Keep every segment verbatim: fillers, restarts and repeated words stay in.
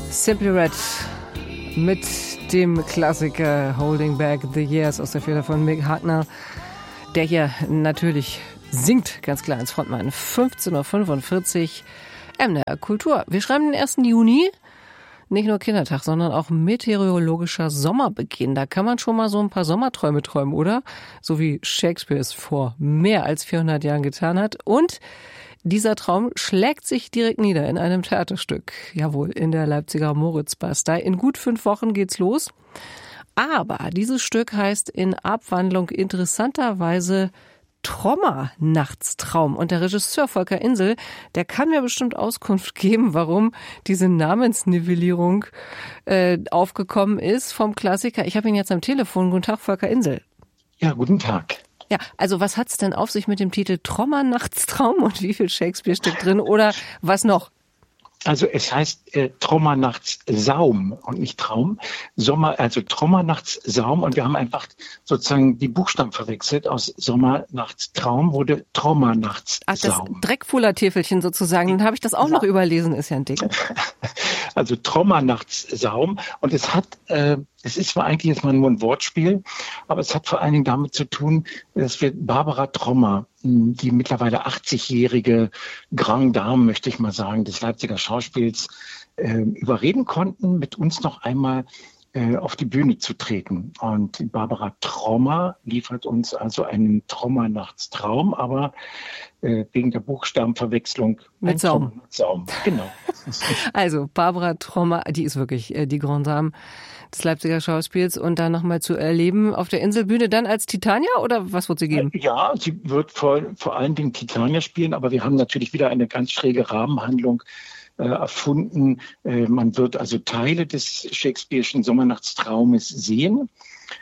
Simply Red mit dem Klassiker Holding Back the Years aus der Feder von Mick Hucknall, der hier natürlich singt, ganz klar als Frontmann. fünfzehn Uhr fünfundvierzig, M D R Kultur. Wir schreiben den ersten Juni. Nicht nur Kindertag, sondern auch meteorologischer Sommerbeginn. Da kann man schon mal so ein paar Sommerträume träumen, oder? So wie Shakespeare es vor mehr als vierhundert Jahren getan hat. Und dieser Traum schlägt sich direkt nieder in einem Theaterstück. Jawohl, in der Leipziger Moritzbastei. In gut fünf Wochen geht's los. Aber dieses Stück heißt in Abwandlung interessanterweise Trommernachtstraum. Und der Regisseur Volker Insel, der kann mir bestimmt Auskunft geben, warum diese Namensnivellierung äh, aufgekommen ist vom Klassiker. Ich habe ihn jetzt am Telefon. Guten Tag, Volker Insel. Ja, guten Tag. Ja, also was hat's denn auf sich mit dem Titel Trommernachtstraum und wie viel Shakespeare steckt drin oder was noch? Also es heißt äh, Trommernachtssaum und nicht Traum. Sommer, also Trommernachtssaum, und wir haben einfach sozusagen die Buchstaben verwechselt. Aus Sommernachtstraum wurde Trommernachtssaum. Ach, das Dreckfullertäfelchen sozusagen. Dann habe ich das auch ja. noch überlesen, ist ja ein Ding. Also Trommernachtssaum, und es hat, äh, es ist zwar eigentlich jetzt mal nur ein Wortspiel, aber es hat vor allen Dingen damit zu tun, dass wir Barbara Trommer, die mittlerweile achtzigjährige Grande Dame, möchte ich mal sagen, des Leipziger Schauspiels, äh, überreden konnten, mit uns noch einmal äh, auf die Bühne zu treten. Und Barbara Trommer liefert uns also einen Trommernachtstraum, aber äh, wegen der Buchstabenverwechslung mit Saum. Saum. Genau. Also Barbara Trommer, die ist wirklich äh, die Grande Dame des Leipziger Schauspiels, und dann nochmal zu erleben auf der Inselbühne dann als Titania, oder was wird sie geben? Ja, sie wird vor, vor allen Dingen Titania spielen, aber wir haben natürlich wieder eine ganz schräge Rahmenhandlung äh, erfunden. Äh, man wird also Teile des Shakespeare'schen Sommernachtstraumes sehen.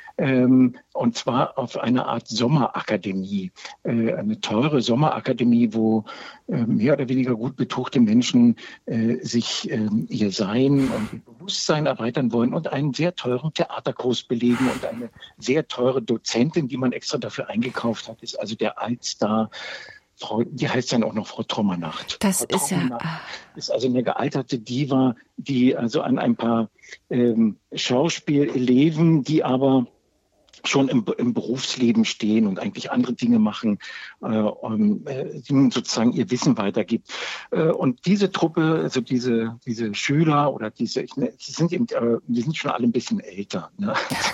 Ähm, und zwar auf einer Art Sommerakademie, äh, eine teure Sommerakademie, wo äh, mehr oder weniger gut betuchte Menschen äh, sich äh, ihr Sein und ihr Bewusstsein erweitern wollen und einen sehr teuren Theaterkurs belegen, und eine sehr teure Dozentin, die man extra dafür eingekauft hat, ist also der Altstar. Frau, die heißt dann auch noch Frau Trommernacht. Das Frau ist Trommernacht ja ist also eine gealterte Diva, die also an ein paar ähm, Schauspieleleven, die aber schon im, im Berufsleben stehen und eigentlich andere Dinge machen, äh, um, äh, die nun sozusagen ihr Wissen weitergibt. Äh, und diese Truppe, also diese diese Schüler oder diese, ich, ne, die sind eben, äh, die sind schon alle ein bisschen älter. Ne?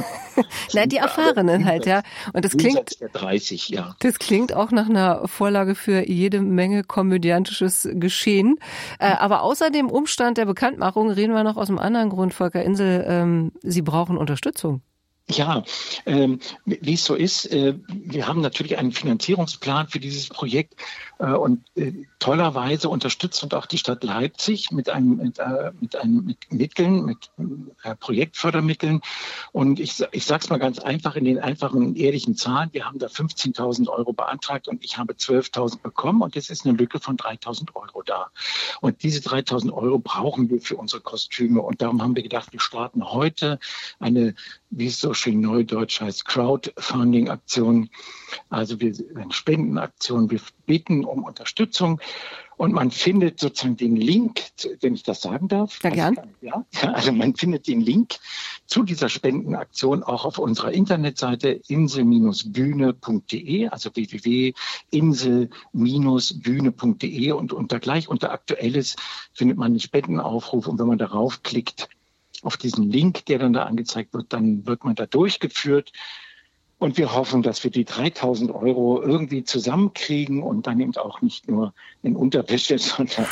Na, die Erfahrenen halt, ja. Und das klingt der dreißig, ja. Das klingt auch nach einer Vorlage für jede Menge komödiantisches Geschehen. Äh, aber außer dem Umstand der Bekanntmachung reden wir noch aus einem anderen Grund, Volker Insel. Ähm, Sie brauchen Unterstützung. Ja, ähm, wie es so ist, äh, wir haben natürlich einen Finanzierungsplan für dieses Projekt äh, und äh, tollerweise unterstützt und auch die Stadt Leipzig mit einem mit, äh, mit einem mit Mitteln, mit äh, Projektfördermitteln. Und ich ich sag's mal ganz einfach in den einfachen ehrlichen Zahlen: Wir haben da fünfzehntausend Euro beantragt und ich habe zwölftausend bekommen, und jetzt ist eine Lücke von dreitausend Euro da. Und diese dreitausend Euro brauchen wir für unsere Kostüme, und darum haben wir gedacht, wir starten heute eine, wie es so schön neudeutsch heißt, Crowdfunding-Aktion. Also wir eine Spendenaktion, wir bitten um Unterstützung, und man findet sozusagen den Link, wenn ich das sagen darf. Ja, gern. Ja, also man findet den Link zu dieser Spendenaktion auch auf unserer Internetseite insel bühne punkt de, also w w w punkt insel bühne punkt de, und unter gleich unter Aktuelles findet man einen Spendenaufruf, und wenn man darauf klickt, auf diesen Link, der dann da angezeigt wird, dann wird man da durchgeführt. Und wir hoffen, dass wir die dreitausend Euro irgendwie zusammenkriegen und dann eben auch nicht nur in Unterwäsche, sondern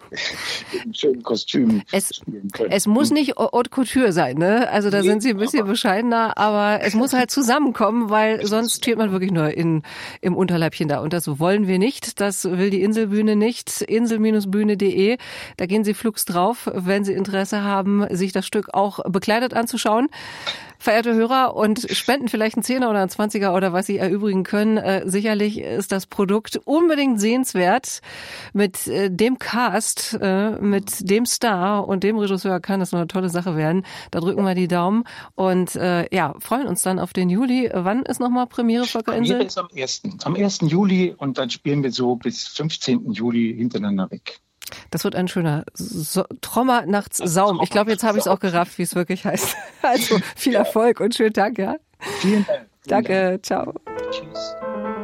in schönen Kostümen es, spielen können. Es muss nicht Haute Couture sein, ne? Also da nee, sind Sie ein bisschen bescheidener, aber es muss halt zusammenkommen, weil sonst steht man wirklich nur in, im Unterleibchen da. Und das wollen wir nicht, das will die Inselbühne nicht. insel Bindestrich bühne punkt de, da gehen Sie flugs drauf, wenn Sie Interesse haben, sich das Stück auch bekleidet anzuschauen. Verehrte Hörer, und spenden vielleicht einen Zehner oder einen Zwanziger oder was Sie erübrigen können. Äh, sicherlich ist das Produkt unbedingt sehenswert. Mit äh, dem Cast, äh, mit dem Star und dem Regisseur kann das noch eine tolle Sache werden. Da drücken wir die Daumen und äh, ja, freuen uns dann auf den Juli. Wann ist nochmal Premiere, Volker Insel? Premiere ist am ersten. Am ersten Juli, und dann spielen wir so bis fünfzehnten Juli hintereinander weg. Das wird ein schöner so Trommer-Nachts-Saum. Ich glaube, jetzt habe ich es auch gerafft, wie es wirklich heißt. Also viel Erfolg und schönen Tag, ja? Vielen Dank. Danke, ciao. Tschüss.